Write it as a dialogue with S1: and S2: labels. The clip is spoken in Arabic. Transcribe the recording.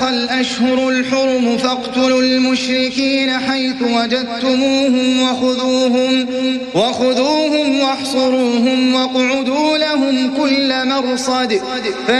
S1: انسلخ الأشهر الحرم فاقتلوا المشركين حيث وجدتموهم وخذوهم واحصروهم واقعدوا لهم كل مرصد